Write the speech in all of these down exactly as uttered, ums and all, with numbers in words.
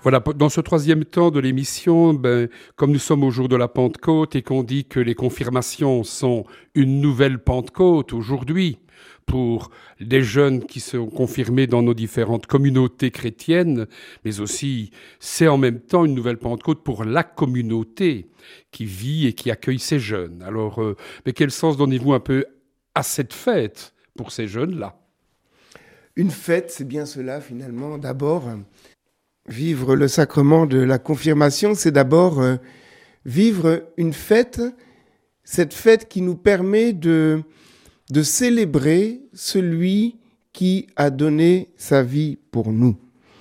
Voilà, dans ce troisième temps de l'émission, ben, comme nous sommes au jour de la Pentecôte et qu'on dit que les confirmations sont une nouvelle Pentecôte aujourd'hui pour les jeunes qui sont confirmés dans nos différentes communautés chrétiennes, mais aussi c'est en même temps une nouvelle Pentecôte pour la communauté qui vit et qui accueille ces jeunes. Alors, euh, mais quel sens donnez-vous un peu à cette fête pour ces jeunes-là ? Une fête, c'est bien cela finalement. D'abord, vivre le sacrement de la confirmation, c'est d'abord euh, vivre une fête, cette fête qui nous permet de, de célébrer celui qui a donné sa vie pour nous.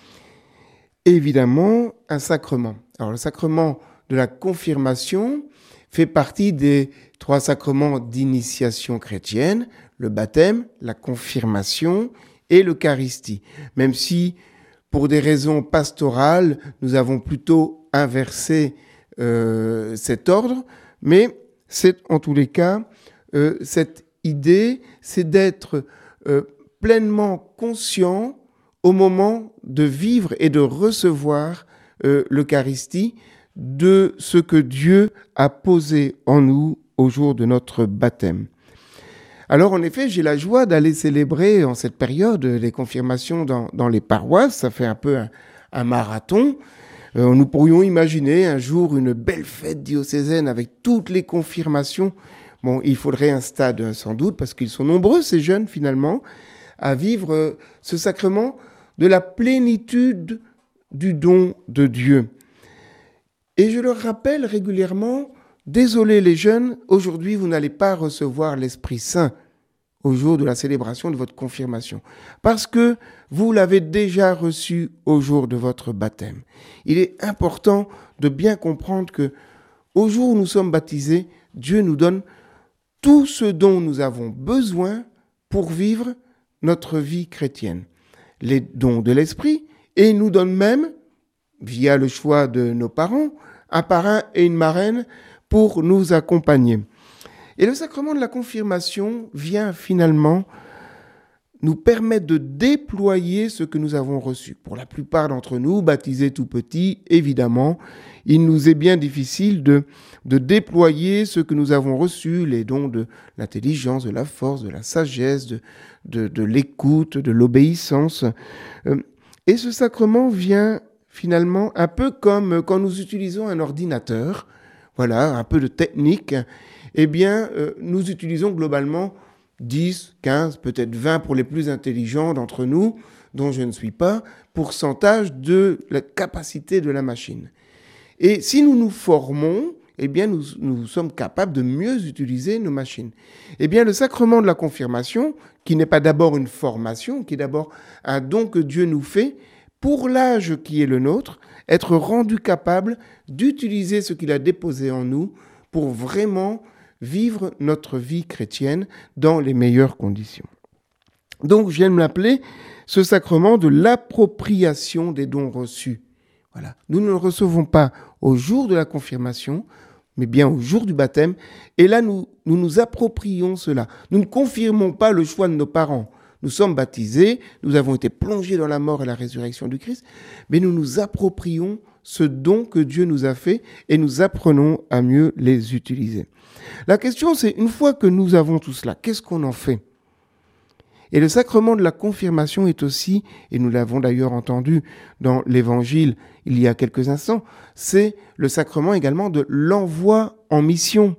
Évidemment, un sacrement. Alors le sacrement de la confirmation fait partie des trois sacrements d'initiation chrétienne, le baptême, la confirmation et l'Eucharistie. Même si, pour des raisons pastorales, nous avons plutôt inversé euh, cet ordre, mais c'est en tous les cas, euh, cette idée, c'est d'être euh, pleinement conscient au moment de vivre et de recevoir euh, l'Eucharistie de ce que Dieu a posé en nous au jour de notre baptême. Alors, en effet, j'ai la joie d'aller célébrer en cette période les confirmations dans, dans les paroisses. Ça fait un peu un, un marathon. Euh, nous pourrions imaginer un jour une belle fête diocésaine avec toutes les confirmations. Bon, il faudrait un stade sans doute parce qu'ils sont nombreux, ces jeunes, finalement, à vivre ce sacrement de la plénitude du don de Dieu. Et je leur rappelle régulièrement, désolé les jeunes, aujourd'hui vous n'allez pas recevoir l'Esprit Saint au jour de la célébration de votre confirmation, parce que vous l'avez déjà reçu au jour de votre baptême. Il est important de bien comprendre que au jour où nous sommes baptisés, Dieu nous donne tout ce dont nous avons besoin pour vivre notre vie chrétienne. Les dons de l'Esprit, et il nous donne même, via le choix de nos parents, un parrain et une marraine pour nous accompagner. Et le sacrement de la confirmation vient finalement nous permettre de déployer ce que nous avons reçu. Pour la plupart d'entre nous, baptisés tout petits, évidemment, il nous est bien difficile de, de déployer ce que nous avons reçu, les dons de l'intelligence, de la force, de la sagesse, de, de, de l'écoute, de l'obéissance. Et ce sacrement vient finalement un peu comme quand nous utilisons un ordinateur, voilà, un peu de technique, eh bien, euh, nous utilisons globalement dix, quinze, peut-être vingt pour les plus intelligents d'entre nous, dont je ne suis pas, pourcentage de la capacité de la machine. Et si nous nous formons, eh bien, nous, nous sommes capables de mieux utiliser nos machines. Eh bien, le sacrement de la confirmation, qui n'est pas d'abord une formation, qui est d'abord un don que Dieu nous fait, pour l'âge qui est le nôtre, être rendu capable d'utiliser ce qu'il a déposé en nous pour vraiment vivre notre vie chrétienne dans les meilleures conditions. Donc, j'aime l'appeler ce sacrement de l'appropriation des dons reçus. Voilà. Nous ne le recevons pas au jour de la confirmation, mais bien au jour du baptême. Et là, nous nous, nous approprions cela. Nous ne confirmons pas le choix de nos parents. Nous sommes baptisés, nous avons été plongés dans la mort et la résurrection du Christ, mais nous nous approprions ce don que Dieu nous a fait et nous apprenons à mieux les utiliser. La question, c'est une fois que nous avons tout cela, qu'est-ce qu'on en fait ? Et le sacrement de la confirmation est aussi, et nous l'avons d'ailleurs entendu dans l'Évangile il y a quelques instants, c'est le sacrement également de l'envoi en mission.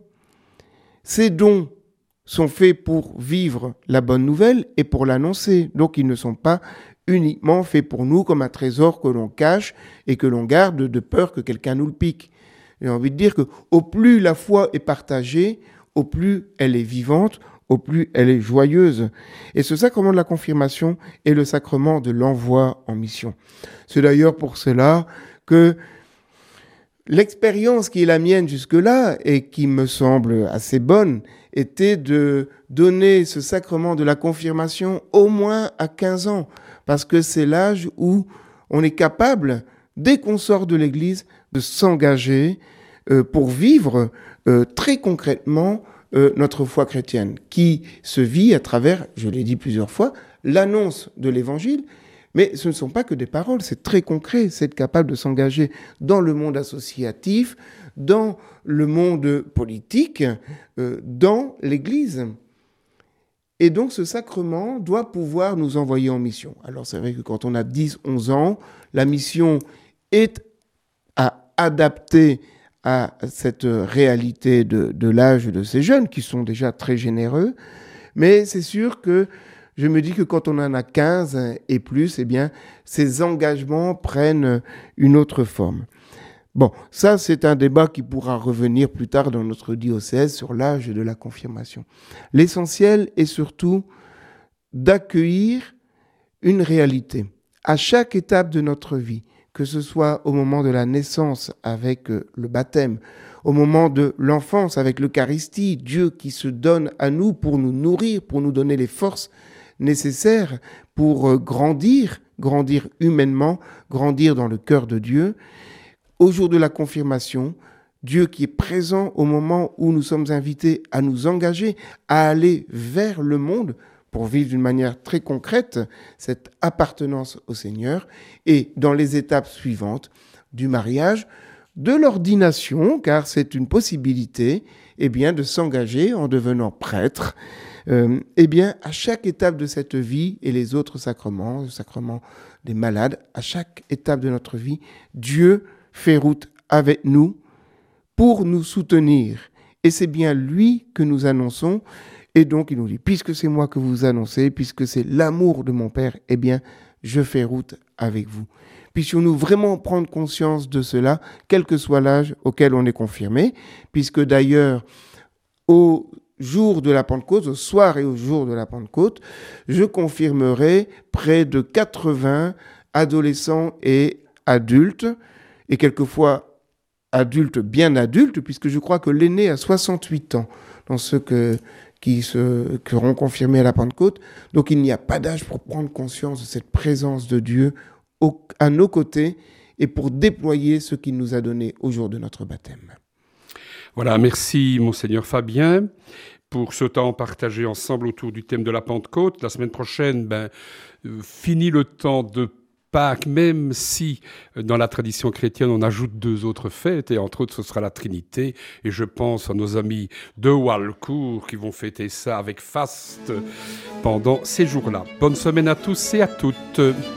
Ces dons sont faits pour vivre la bonne nouvelle et pour l'annoncer. Donc ils ne sont pas uniquement faits pour nous comme un trésor que l'on cache et que l'on garde de peur que quelqu'un nous le pique. J'ai envie de dire que au plus la foi est partagée, au plus elle est vivante, au plus elle est joyeuse. Et ce sacrement de la confirmation est le sacrement de l'envoi en mission. C'est d'ailleurs pour cela que l'expérience qui est la mienne jusque-là et qui me semble assez bonne était de donner ce sacrement de la confirmation au moins à quinze ans, parce que c'est l'âge où on est capable, dès qu'on sort de l'Église, de s'engager euh, pour vivre euh, très concrètement euh, notre foi chrétienne, qui se vit à travers, je l'ai dit plusieurs fois, l'annonce de l'Évangile, Mais ce ne sont pas que des paroles, c'est très concret, c'est être capable de s'engager dans le monde associatif, dans le monde politique, euh, dans l'Église. Et donc ce sacrement doit pouvoir nous envoyer en mission. Alors c'est vrai que quand on a dix, onze ans, la mission est à adapter à cette réalité de, de l'âge de ces jeunes qui sont déjà très généreux. Mais c'est sûr que je me dis que quand on en a quinze et plus, eh bien, ces engagements prennent une autre forme. Bon, ça, c'est un débat qui pourra revenir plus tard dans notre diocèse sur l'âge de la confirmation. L'essentiel est surtout d'accueillir une réalité à chaque étape de notre vie, que ce soit au moment de la naissance avec le baptême, au moment de l'enfance avec l'Eucharistie, Dieu qui se donne à nous pour nous nourrir, pour nous donner les forces nécessaires pour grandir, grandir humainement, grandir dans le cœur de Dieu. Au jour de la confirmation, Dieu qui est présent au moment où nous sommes invités à nous engager, à aller vers le monde pour vivre d'une manière très concrète cette appartenance au Seigneur, et dans les étapes suivantes du mariage, de l'ordination, car c'est une possibilité, eh bien, de s'engager en devenant prêtre. Euh, eh bien, à chaque étape de cette vie et les autres sacrements, le sacrement des malades, à chaque étape de notre vie, Dieu fait route avec nous pour nous soutenir. Et c'est bien lui que nous annonçons. Et donc, il nous dit, puisque c'est moi que vous annoncez, puisque c'est l'amour de mon Père, eh bien, je fais route avec vous. Puissions-nous vraiment prendre conscience de cela, quel que soit l'âge auquel on est confirmé, puisque d'ailleurs, au jour de la Pentecôte, au soir et au jour de la Pentecôte, je confirmerai près de quatre-vingts adolescents et adultes, et quelquefois adultes, bien adultes, puisque je crois que l'aîné a soixante-huit ans, dans ceux que, qui se, seront confirmés à la Pentecôte. Donc il n'y a pas d'âge pour prendre conscience de cette présence de Dieu au, à nos côtés et pour déployer ce qu'il nous a donné au jour de notre baptême. Voilà, merci Monseigneur Fabien pour ce temps partagé ensemble autour du thème de la Pentecôte. La semaine prochaine, ben, euh, fini le temps de Pâques, même si euh, dans la tradition chrétienne on ajoute deux autres fêtes, et entre autres ce sera la Trinité, et je pense à nos amis de Walcourt qui vont fêter ça avec faste pendant ces jours-là. Bonne semaine à tous et à toutes.